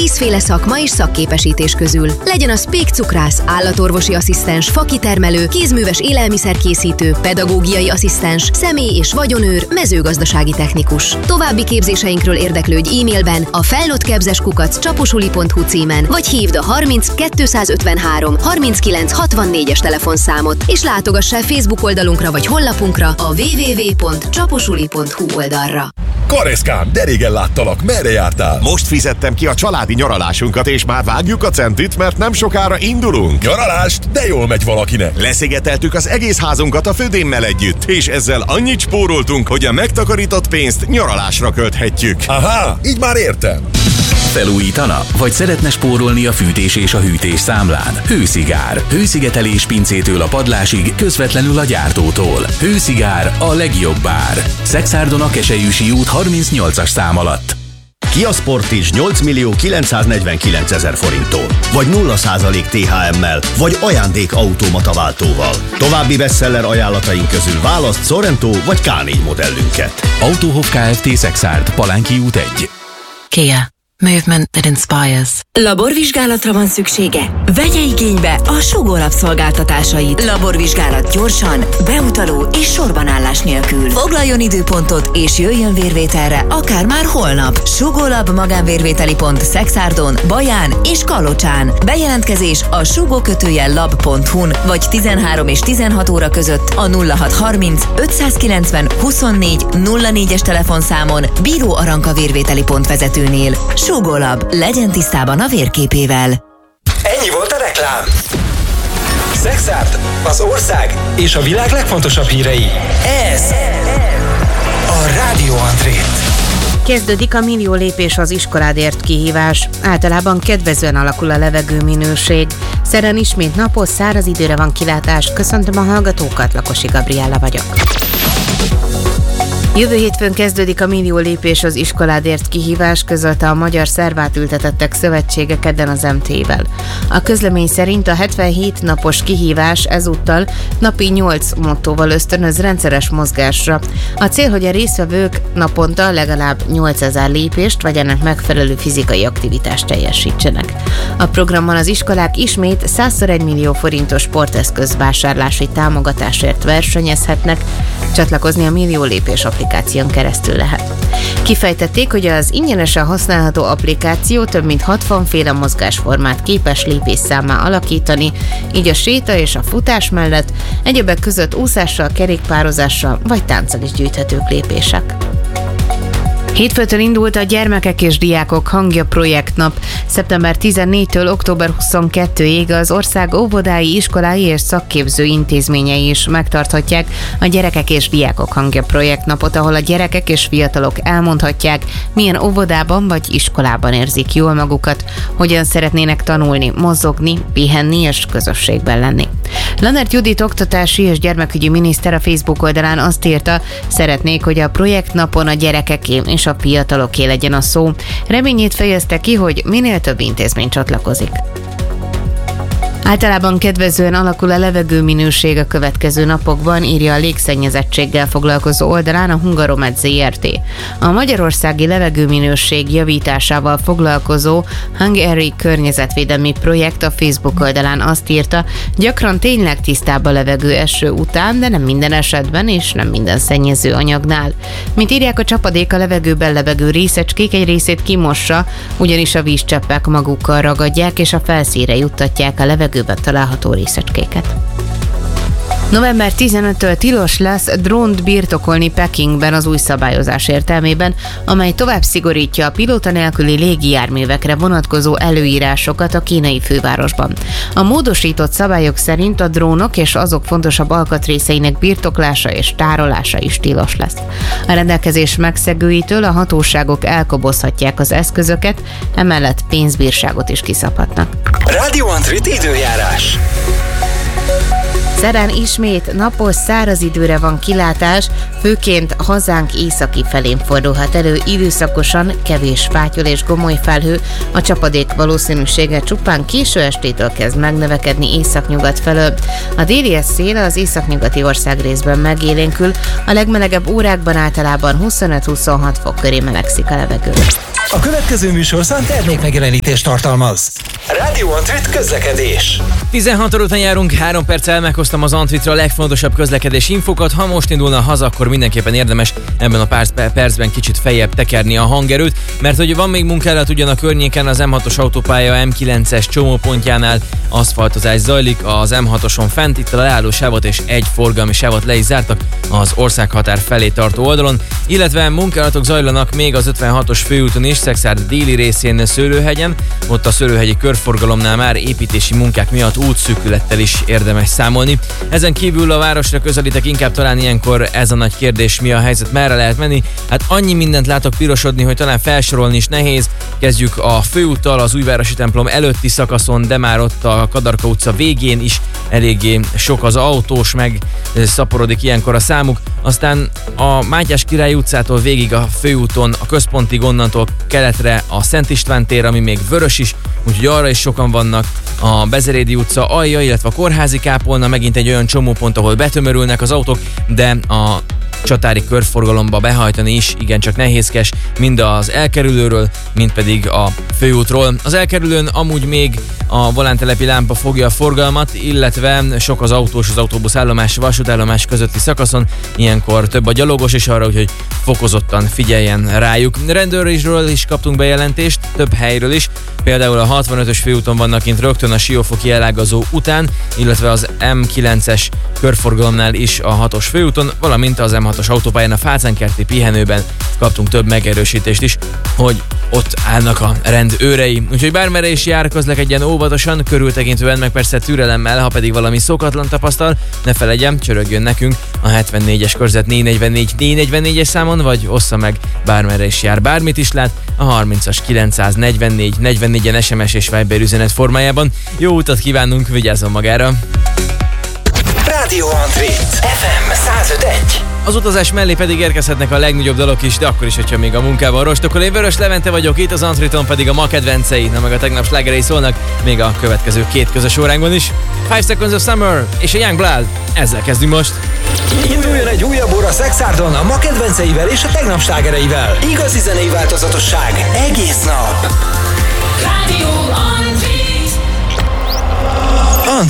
10 féle szakma és szakképesítés közül. Legyen az pékcukrász, állatorvosi asszisztens, fakitermelő, kézműves élelmiszerkészítő, pedagógiai asszisztens, személy- és vagyonőr, mezőgazdasági technikus. További képzéseinkről érdeklődj e-mailben a felnőttkepzeskukacc@csaposuli.hu címen, vagy hívd a 30 253 39 64-es telefonszámot, és látogass el Facebook oldalunkra vagy honlapunkra a www.csaposuli.hu oldalra. Kareszkám, de régen láttalak, merre jártál? Most fizettem ki a családi nyaralásunkat, és már vágjuk a centit, mert nem sokára indulunk. Nyaralást? De jól megy valakinek. Leszigeteltük az egész házunkat a födémmel együtt, és ezzel annyit spóroltunk, hogy a megtakarított pénzt nyaralásra költhetjük. Aha, így már értem. Felújítana? Vagy szeretne spórolni a fűtés és a hűtés számlán? Hőszigár. Hőszigetelés pincétől a padlásig, közvetlenül a gyártótól. Hőszigár, a legjobb ár. Szexárdon a Keselyűsi út 38-as szám alatt. Kia Sportage 8.949.000 forinttól, vagy 0% THM-mel, vagy ajándékautomata váltóval. További bestseller ajánlataink közül választ Sorento vagy K4 modellünket. Autóhof Kft. Szexárd, Palánki út 1. Kia. Movement that inspires. Laborvizsgálatra van szüksége? Vegye igénybe a Sugó Lab szolgáltatásait. Laborvizsgálat gyorsan, beutaló és sorbanállás nélkül. Foglaljon időpontot és jöjjön vérvételre, akár már holnap. Sugó Lab magánvérvételi pont Szexárdon, Baján és Kalocsán. Bejelentkezés a sugó-lab.hu-n vagy 13 és 16 óra között a 0630 590 24 04-es telefonszámon Bíró Aranka vérvételi pont vezetőnél. Sugó Lab, legyen tisztában a vérképével. Ennyi volt a reklám. Szexárd, az ország és a világ legfontosabb hírei. Ez a Rádió Andrét. Kezdődik a millió lépés az iskoládért kihívás. Általában kedvezően alakul a levegőminőség. Szeren ismét napos, száraz időre van kilátás. Köszöntöm a hallgatókat, Lakosi Gabriella vagyok. Jövő hétfőn kezdődik a millió lépés az iskoládért kihívás, közölte a Magyar Szervátültetettek Szövetsége kedden az MT-vel. A közlemény szerint a 77 napos kihívás ezúttal napi 8 mottóval ösztönöz rendszeres mozgásra. A cél, hogy a résztvevők naponta legalább 8000 lépést vagy ennek megfelelő fizikai aktivitást teljesítsenek. A programban az iskolák ismét 100-1 millió forintos sporteszköz vásárlási támogatásért versenyezhetnek, csatlakozni a millió lépés applikáción keresztül lehet. Kifejtették, hogy az ingyenesen használható applikáció több mint 60 féle mozgásformát képes lépésszámmá alakítani, így a séta és a futás mellett egyebek között úszással, kerékpározással vagy tánccal is gyűjthetők lépések. Hétfőtől indult a Gyermekek és Diákok Hangja projektnap. Szeptember 14-től október 22-ig az ország óvodái, iskolái és szakképző intézményei is megtarthatják a Gyerekek és Diákok Hangja projektnapot, ahol a gyerekek és fiatalok elmondhatják, milyen óvodában vagy iskolában érzik jól magukat, hogyan szeretnének tanulni, mozogni, pihenni és közösségben lenni. Lannert Judit oktatási és gyermekügyi miniszter a Facebook oldalán azt írta, szeretnék, hogy a projektnapon a gyerekeké és a fiataloké legyen a szó. Reményét fejezte ki, hogy minél több intézmény csatlakozik. Általában kedvezően alakul a levegőminőség a következő napokban, írja a légszennyezettséggel foglalkozó oldalán a Hungaromed Zrt. A magyarországi levegőminőség javításával foglalkozó Hungary környezetvédelmi projekt a Facebook oldalán azt írta, gyakran tényleg tisztább a levegő eső után, de nem minden esetben és nem minden szennyező anyagnál. Mint írják, a csapadék a levegőben lebegő részecskék egy részét kimossa, ugyanis a vízcseppek magukkal ragadják és a felszínre juttatják a levegőben található részecskéket. November 15-től tilos lesz drónt birtokolni Pekingben az új szabályozás értelmében, amely tovább szigorítja a pilóta nélküli légijárművekre vonatkozó előírásokat a kínai fővárosban. A módosított szabályok szerint a drónok és azok fontosabb alkatrészeinek birtoklása és tárolása is tilos lesz. A rendelkezés megszegőitől a hatóságok elkobozhatják az eszközöket, emellett pénzbírságot is kiszabhatnak. Rádió Andrét időjárás. Szeren ismét napos, száraz időre van kilátás, főként hazánk északi felén fordulhat elő időszakosan kevés fátyol és gomoly felhő, a csapadék valószínűsége csupán késő estétől kezd megnövekedni északnyugat felől. A déli szél az északnyugati országrészben megélénkül, a legmelegebb órákban általában 25-26 fok köré melegszik a levegő. A következő műsorszám termékmegjelenítést tartalmaz. Rádió Antrit közlekedés. 16 után járunk, 3 perccel meghoztam az Antritra a legfontosabb közlekedés infokat. Ha most indulna haza, akkor mindenképpen érdemes ebben a pár percben kicsit feljebb tekerni a hangerőt, mert hogy van még munkálat ugyan a környéken, az M6-os autópálya M9-es csomópontjánál aszfaltozás zajlik, az M6-oson fent, itt a leállósávot és egy forgalmi sávot le is zártak az országhatár felé tartó oldalon, illetve munkálatok zajlanak még az 56-os főúton is, Szekszárd déli részén Szőlőhegyen, ott a Szőlőhegyi körforgalomnál már építési munkák miatt útszűkülettel is érdemes számolni. Ezen kívül a városra közelítek, inkább talán ilyenkor ez a nagy kérdés, mi a helyzet, merre lehet menni. Hát annyi mindent látok pirosodni, hogy talán felsorolni is nehéz. Kezdjük a főúttal, az Újvárosi templom előtti szakaszon, de már ott a Kadarka utca végén is eléggé sok az autós, meg szaporodik ilyenkor a számuk. Aztán a Mátyás Király utcától végig a főúton, a központig, onnantól keletre a Szent István tér, ami még vörös is, úgyhogy arra is sokan vannak. A Bezerédi utca alja, illetve a Kórházi kápolna megint egy olyan csomópont, ahol betömörülnek az autók, de a csatári körforgalomba behajtani is igencsak nehézkes, mind az elkerülőről, mind pedig a főútról. Az elkerülőn amúgy még a volántelepi lámpa fogja a forgalmat, illetve sok az autós, az autóbuszállomás, vasútállomás közötti szakaszon, ilyenkor több a gyalogos is arra, úgyhogy fokozottan figyeljen rájuk. Rendőrésről is kaptunk bejelentést, több helyről is, például a 65-ös főúton vannak kint rögtön a Siófoki elágazó után, illetve az M9-es körforgalomnál is a 6-os főúton, valamint az M6-os autópályán a Fácánkerti pihenőben kaptunk több megerősítést is, hogy ott állnak a rendőrei. Úgyhogy bármerre is jár, közlekedjen óvatosan, körültekintően, meg persze türelemmel, ha pedig valami szokatlan tapasztal, ne feledjen, csörögjön nekünk a 74-es körzet 444-444-es számon, vagy ossza meg, bármerre is jár, bármit is lát, a 30-as 944-44-en SMS és Viber üzenet formájában. Jó utat kívánunk, vigyázzon magára! Rádió Antrit FM 105.1. Az utazás mellé pedig érkezhetnek a legnagyobb dalok is, de akkor is, hogyha még a munkával rostokol. Én Vörös Levente vagyok, itt az Antriton pedig a ma kedvencei, na meg a tegnap slágerei szólnak, még a következő 2 közös óránkban is. 5 Seconds of Summer és a Young Blood, ezzel kezdünk most. Induljon egy újabb óra Szexárdon a ma kedvenceivel és a tegnap slágereivel. Igazi zenei változatosság egész nap. Rádió Antrit.